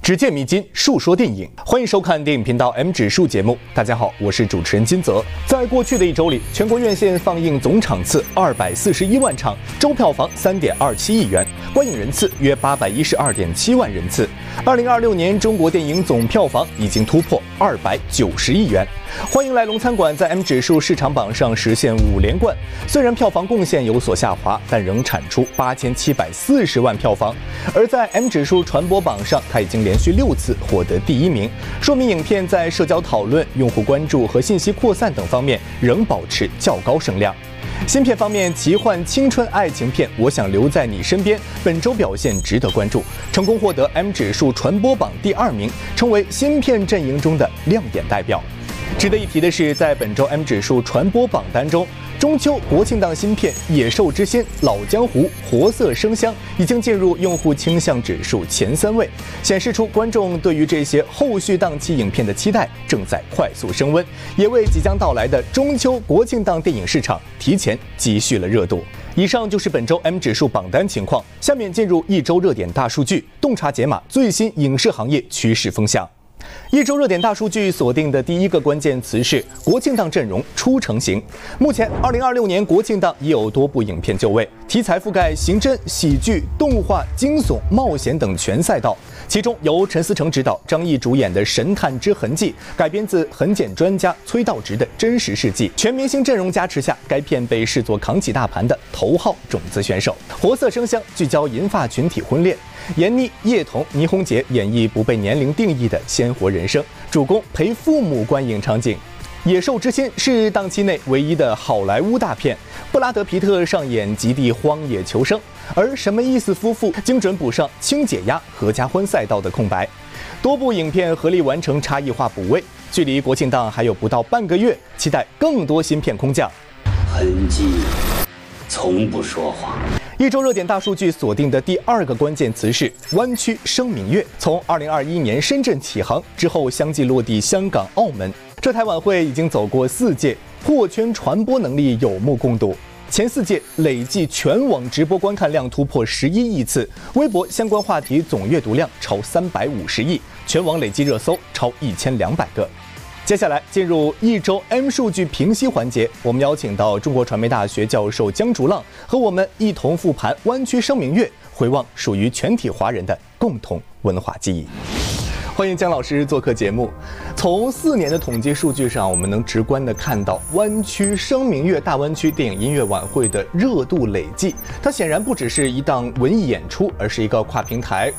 只见迷津，述说电影。欢迎收看电影频道 M 指数节目。大家好，我是主持人金泽。在过去的一周里，全国院线放映总场次241万场，周票房3.27亿元，观影人次约812.7万人次。2026年中国电影总票房已经突破290亿元。欢迎来龙餐馆在 M 指数市场榜上实现5连冠，虽然票房贡献有所下滑，但仍产出8740万票房。而在 M 指数传播榜上，它已经连续6次获得第1名，说明影片在社交讨论、用户关注和信息扩散等方面仍保持较高声量。新片方面，奇幻青春爱情片《我想留在你身边》本周表现值得关注，成功获得 M 指数传播榜第2名，成为新片阵营中的亮点代表。值得一提的是，在本周 M 指数传播榜单中，中秋国庆档新片《野兽之心》《老江湖》《活色生香》已经进入用户倾向指数前3位，显示出观众对于这些后续档期影片的期待正在快速升温，也为即将到来的中秋国庆档电影市场提前积蓄了热度。以上就是本周 M 指数榜单情况，下面进入一周热点大数据，洞察解码最新影视行业趋势风向。一周热点大数据锁定的第一个关键词是国庆档阵容初成型。目前2026年国庆档已有多部影片就位，题材覆盖刑侦、喜剧、动画、惊悚、冒险等全赛道。其中由陈思诚执导、张译主演的《神探之痕迹》改编自痕检专家崔道直的真实事迹，全明星阵容加持下，该片被视作扛起大盘的头号种子选手。活色生香聚焦银发群体婚恋，闫妮、叶童、倪虹洁演绎不被年龄定义的鲜活人生，主攻陪父母观影场景。《野兽之心》是档期内唯一的好莱坞大片，布拉德·皮特上演极地荒野求生，而什么意思夫妇精准补上轻解压合家欢赛道的空白。多部影片合力完成差异化补位，距离国庆档还有不到半个月，期待更多新片空降。 痕迹从不说谎。 一周热点大数据锁定的第2个关键词是湾区声明月。从2021年深圳起航之后，相继落地香港、澳门。这台晚会已经走过4届，破圈传播能力有目共睹。前4届累计全网直播观看量突破11亿次，微博相关话题总阅读量超350亿，全网累计热搜超1200个。接下来进入一周 M 数据评析环节，我们邀请到中国传媒大学教授姜竹浪和我们一同复盘湾区声明月，回望属于全体华人的共同文化记忆。欢迎姜老师做客节目。从4年的统计数据上，我们能直观地看到湾区声明月大湾区电影音乐晚会的热度累计。它显然不只是一档文艺演出，而是一个跨平台、